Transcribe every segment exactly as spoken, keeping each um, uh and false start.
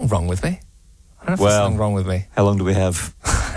something wrong with me? I don't know if Well, there's something wrong with me. How long do we have?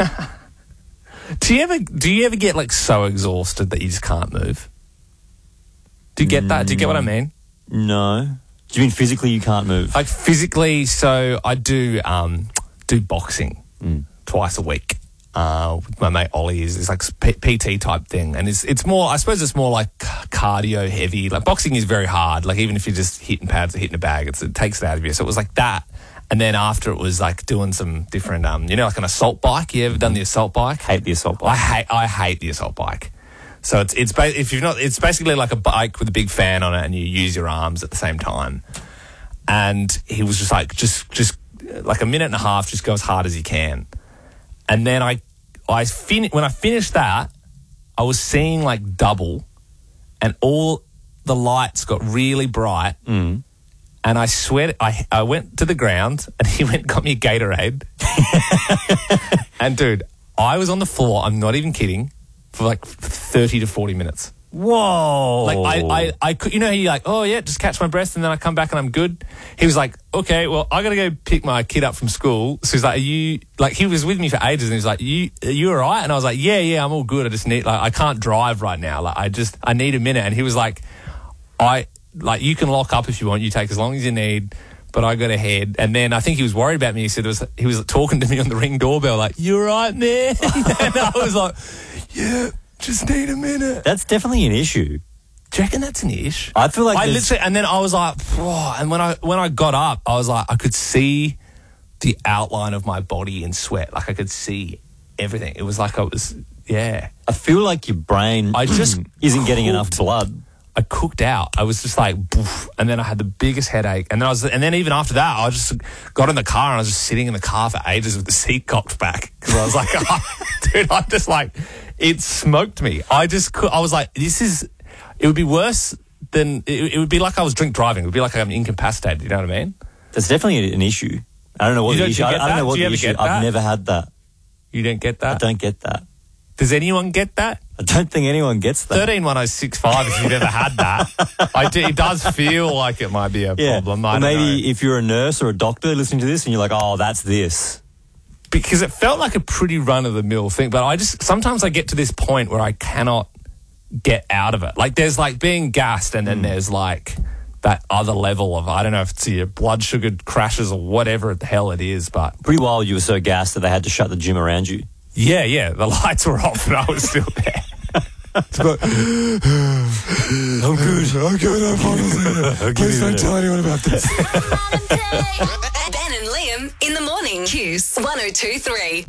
Do you ever do you ever get like so exhausted that you just can't move? Do you get that? Do you get what I mean? No. Do you mean physically you can't move? Like physically, so I do um, do boxing Mm. twice a week. Uh, with my mate Ollie is it's like P- PT type thing, and it's it's more. I suppose it's more like cardio heavy. Like boxing is very hard. Like even if you're just hitting pads or hitting a bag, it's, it takes it out of you. So it was like that. And then after it was like doing some different, um, you know, like an assault bike. You ever done the assault bike? Hate the assault I bike. hate I hate the assault bike. So it's it's ba- if you've not, it's basically like a bike with a big fan on it, and you use your arms at the same time. And he was just like, just just like a minute and a half, just go as hard as you can. And then I I fin- when I finished that, I was seeing like double, and all the lights got really bright. Mm. And I swear, I I went to the ground, and he went and got me a Gatorade. And dude, I was on the floor, I'm not even kidding, for like thirty to forty minutes. Whoa. Like I, I, I could, you know, he like, oh yeah, just catch my breath, and then I come back and I'm good. He was like, okay, well, I got to go pick my kid up from school. So he's like, are you, like, he was with me for ages, and he was like, you, are you all right? And I was like, yeah, yeah, I'm all good. I just need, like, I can't drive right now. Like, I just, I need a minute. And he was like, I, like, you can lock up if you want. You take as long as you need. But I got ahead. And then I think he was worried about me. He said, it was, he was talking to me on the Ring doorbell, like, you all right, man? And I was like, yeah, just need a minute. That's definitely an issue. Do you reckon that's an ish? I feel like I there's- literally, and then I was like, oh, and when I when I got up, I was like, I could see the outline of my body in sweat. Like I could see everything. It was like I was, yeah. I feel like your brain I just isn't getting enough cooked. blood. I cooked out. I was just like, poof, and then I had the biggest headache. And then I was, and then even after that, I just got in the car and I was just sitting in the car for ages with the seat cocked back because I was like, oh, dude, I just like, it smoked me. I just, could, I was like, this is, it would be worse than, it, it would be like I was drink driving. It would be like I'm incapacitated. You know what I mean? That's definitely an issue. I don't know what You the don't- issue. you I, get I don't know that? what Do you the ever issue. get I've that? never had that. You don't get I that? don't get that. Does anyone get that? I don't think anyone gets that. thirteen one oh six five if you've ever had that. I do, it does feel like it might be a Yeah. problem. I Or don't maybe know. if you're a nurse or a doctor listening to this and you're like, oh, that's this. Because it felt like a pretty run-of-the-mill thing, but I just, sometimes I get to this point where I cannot get out of it. Like, there's like being gassed, and then Mm. there's like that other level of, I don't know if it's your blood sugar crashes or whatever the hell it is, but Pretty wild you were so gassed that they had to shut the gym around you. yeah, yeah, the lights were off and I was still there. I'm good. I'm good. Please don't tell anyone about this. Ben and Liam in the morning. Kiss one oh two three.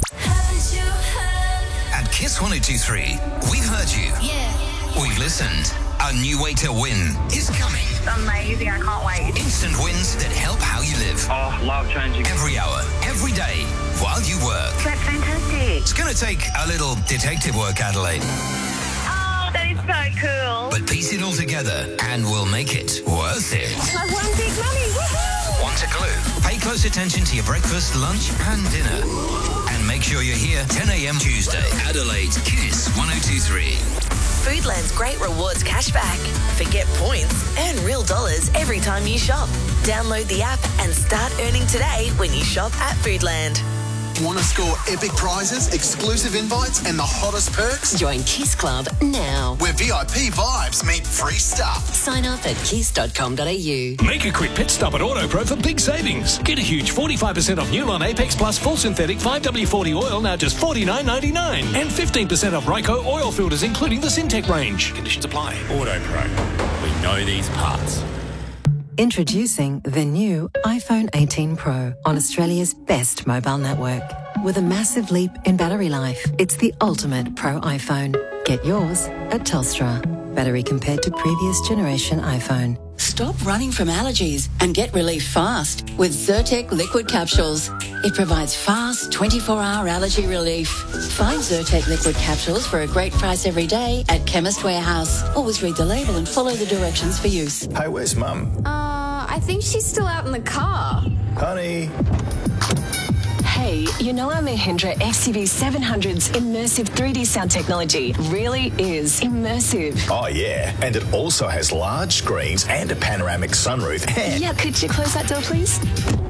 At Kiss one oh two three, we've heard you. Yeah. We've listened. A new way to win is coming. Amazing, I can't wait. Instant wins that help how you live. Oh, life changing. Every hour, every day, while you work. That's fantastic. It's going to take a little detective work, Adelaide. Oh, that is so cool. But piece it all together and we'll make it worth it. I've won big money. Woohoo! Want a clue? Pay close attention to your breakfast, lunch and dinner. And make sure you're here ten a.m. Tuesday. Adelaide's Kiss one oh two three. Foodland's great rewards cashback. Forget points, earn real dollars every time you shop. Download the app and start earning today when you shop at Foodland. Want to score epic prizes, exclusive invites, and the hottest perks? Join Kiss Club now. Where V I P vibes meet free stuff. Sign up at kiss dot com dot a u. Make a quick pit stop at AutoPro for big savings. Get a huge forty-five percent off Newlon Apex Plus full synthetic five W forty oil, now just forty-nine ninety-nine. And fifteen percent off Ryco oil filters, including the Syntec range. Conditions apply. AutoPro. We know these parts. Introducing the new iPhone eighteen Pro on Australia's best mobile network. With a massive leap in battery life, it's the ultimate Pro iPhone. Get yours at Telstra. Battery compared to previous generation iPhone. Stop running from allergies and get relief fast with Zyrtec liquid capsules. It provides fast twenty-four hour allergy relief. Find Zyrtec liquid capsules for a great price every day at Chemist Warehouse. Always read the label and follow the directions for use. Hey, where's Mum? Uh, I think she's still out in the car. Honey. Hey, you know our Mahindra X C V seven hundred's immersive three D sound technology really is immersive. Oh, yeah. And it also has large screens and a panoramic sunroof. And Yeah, could you close that door, please?